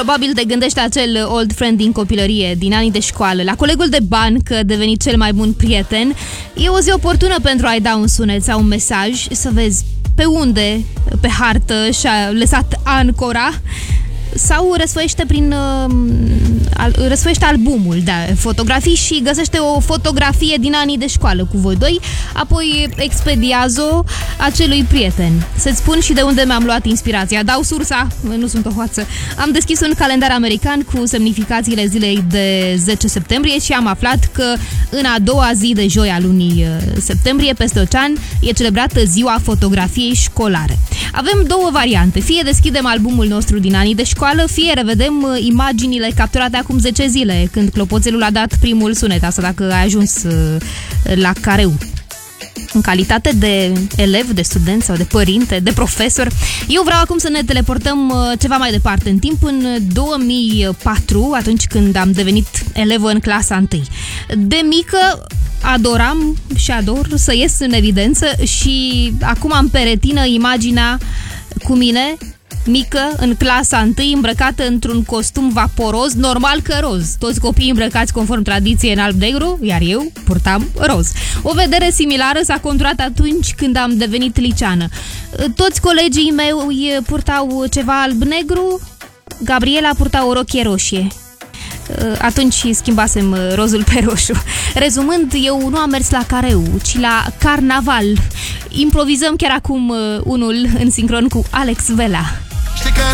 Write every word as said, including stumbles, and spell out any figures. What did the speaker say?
Probabil te gândești la acel old friend din copilărie, din anii de școală, la colegul de bancă, devenit cel mai bun prieten. E o zi oportună pentru a-i da un sunet sau un mesaj, să vezi pe unde, pe hartă, și-a lăsat ancora, sau răsfoiește prin uh, al, răsfoiește albumul de fotografii și găsește o fotografie din anii de școală cu voi doi, apoi expediază-o acelui prieten. Să-ți spun și de unde mi-am luat inspirația. Dau sursa, nu sunt o hoață. Am deschis un calendar american cu semnificațiile zilei de zece septembrie și am aflat că în a doua zi de joi a lunii septembrie, peste ocean, e celebrată ziua fotografiei școlare. Avem două variante. Fie deschidem albumul nostru din anii de școală, fie revedem imaginile capturate acum zece zile, când clopoțelul a dat primul sunet, asta dacă ai ajuns la careu. În calitate de elev, de student sau de părinte, de profesor, eu vreau acum să ne teleportăm ceva mai departe în timp, în două mii patru, atunci când am devenit elevă în clasa întâi. De mică adoram și ador să ies în evidență și acum am pe retină imaginea cu mine, mică, în clasa întâi, îmbrăcată într-un costum vaporos, normal că roz. Toți copiii îmbrăcați conform tradiției în alb-negru, iar eu purtam roz. O vedere similară s-a conturat atunci când am devenit liceană. Toți colegii mei purtau ceva alb-negru, Gabriela purta o rochie roșie. Atunci schimbasem rozul pe roșu. Rezumând, eu nu am mers la careu, ci la carnaval. Improvizăm chiar acum unul în sincron cu Alex Vela.